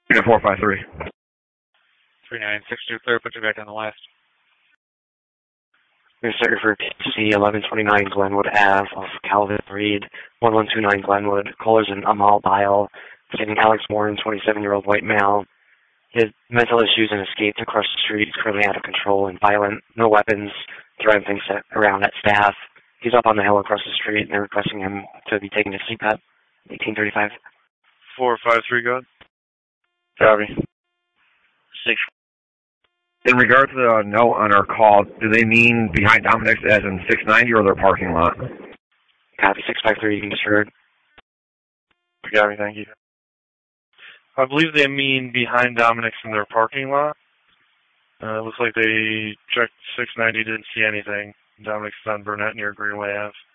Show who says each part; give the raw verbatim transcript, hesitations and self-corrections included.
Speaker 1: Yeah, four five three.
Speaker 2: three nine six two clear, put you back on the last.
Speaker 3: Sorry for P C eleven twenty-nine Glenwood Ave off Calvin Reed, one one two nine Glenwood. Callers in Amal Bile, stating Alex Warren, twenty-seven-year-old white male. He had mental issues and escaped across the street. He's currently out of control and violent. No weapons. Throwing things around at staff. He's up on the hill across the street, and they're requesting him to be taken to C PAP. eighteen thirty-five.
Speaker 4: four five three, go ahead.
Speaker 1: Copy.
Speaker 4: Six.
Speaker 1: In regard to the note on our call, do they mean behind Dominic's as in six ninety or their parking lot?
Speaker 3: Copy, six five three, you can disregard.
Speaker 1: Copy, thank you.
Speaker 4: I believe they mean behind Dominic's in their parking lot. Uh, it looks like they checked six ninety, didn't see anything. Dominic's on Burnett near Greenway Ave.